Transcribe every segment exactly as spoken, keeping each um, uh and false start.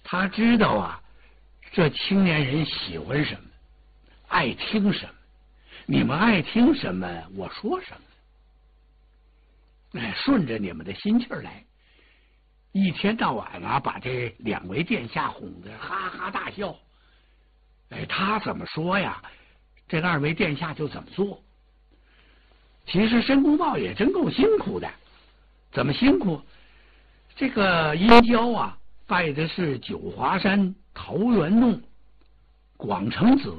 他知道啊，这青年人喜欢什么，爱听什么，你们爱听什么，我说什么，哎，顺着你们的心气儿来，一天到晚啊，把这两位殿下哄得哈哈大笑。哎，他怎么说呀，这二位殿下就怎么做。其实申公豹也真够辛苦的，怎么辛苦？这个殷郊啊，拜的是九华山桃源洞广成子，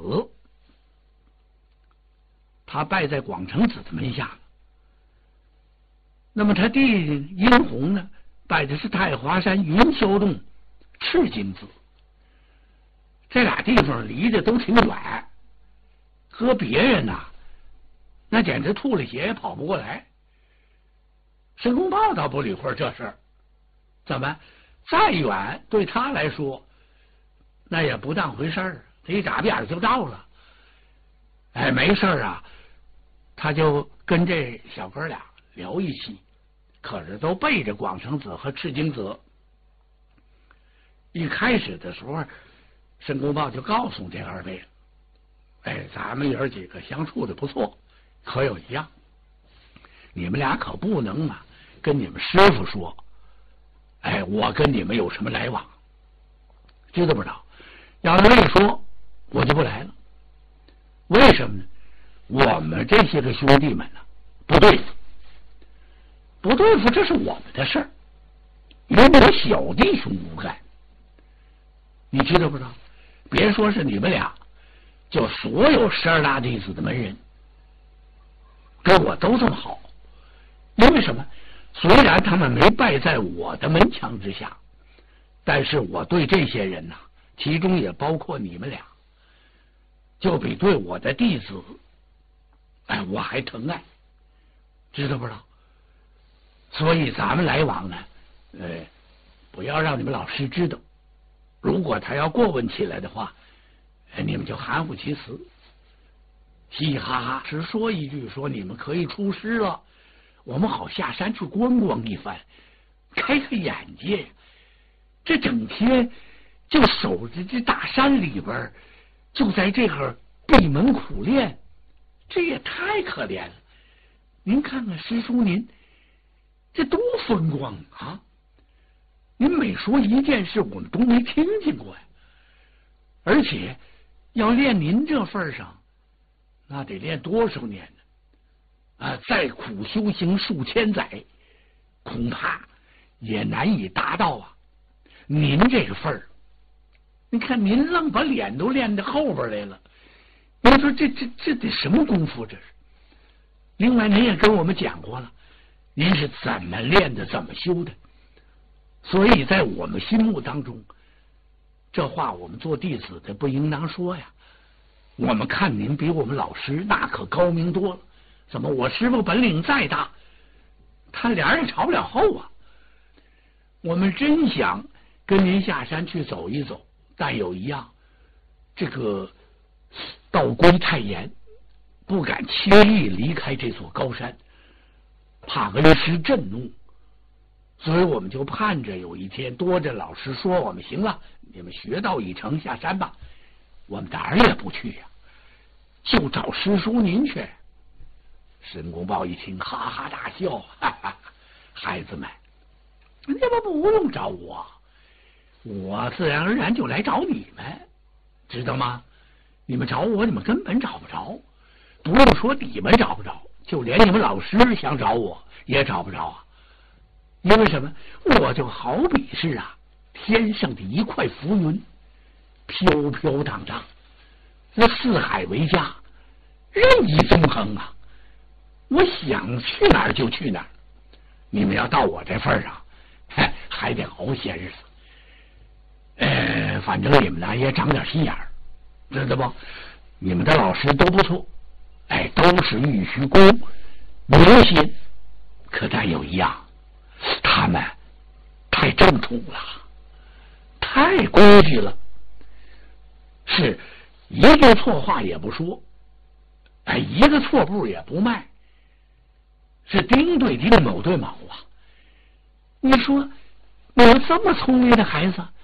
他拜在广成子的门下。那么他弟弟殷洪呢，拜的是太华山云霄洞赤金子。这俩地方离得都挺远，搁别人呐、啊，那简直吐了血也跑不过来。申公豹倒不理会这事儿，怎么再远对他来说那也不当回事儿，他一眨眼就到了。哎，没事啊，他就跟这小哥俩聊一起，可是都背着广成子和赤精子。一开始的时候，申公豹就告诉这二位，哎，咱们爷儿几个相处的不错，可有一样，你们俩可不能啊跟你们师傅说，哎，我跟你们有什么来往，知道不知道？要是一说，我就不来了。为什么呢？我们这些个兄弟们呢，不对付，不对付，这是我们的事儿，与我小弟兄无干。你知道不知道？别说是你们俩，就所有十二大弟子的门人，跟我都这么好。因为什么？虽然他们没拜在我的门墙之下，但是我对这些人呐、啊，其中也包括你们俩，就比对我的弟子，哎，我还疼爱，知道不知道？所以咱们来往呢，呃，不要让你们老师知道。如果他要过问起来的话，哎，你们就含糊其辞，嘻嘻哈哈，只说一句，说你们可以出师了，我们好下山去观光一番，开开眼界。这整天就守着这大山里边，就在这个闭门苦练，这也太可怜了。您看看师叔您这多风光啊！您每说一件事，我们都没听见过呀。而且要练您这份上，那得练多少年呢？啊，再苦修行数千载，恐怕也难以达到啊。您这个份儿，你看您愣把脸都练到后边来了，你说这这这得什么功夫这是？另外，您也跟我们讲过了，您是怎么练的，怎么修的。所以在我们心目当中，这话我们做弟子的不应当说呀。我们看您比我们老师那可高明多了，怎么我师傅本领再大，他脸也朝不了后啊。我们真想跟您下山去走一走，但有一样，这个道规太严，不敢轻易离开这座高山，怕恩师震怒。所以我们就盼着有一天多着老师说我们行了，你们学到已成，下山吧。我们哪儿也不去呀、啊，就找师叔您去。申公豹一听，哈哈大笑，哈哈，孩子们，你们不用找我，我自然而然就来找你们，知道吗？你们找我，你们根本找不着。不用说你们找不着，就连你们老师想找我也找不着啊。因为什么？我就好比是啊天上的一块浮云，飘飘荡荡，那四海为家，任意纵横啊！我想去哪儿就去哪儿。你们要到我这份上，还还得熬些日子。呃，反正你们呢也长点心眼儿，知道不？你们的老师都不错，哎，都是玉虚宫明心，可但有一样。他们太正统了，太规矩了，是一句错话也不说，哎，一个错步也不迈，是丁对丁，卯对卯啊！你说你们这么聪明的孩子，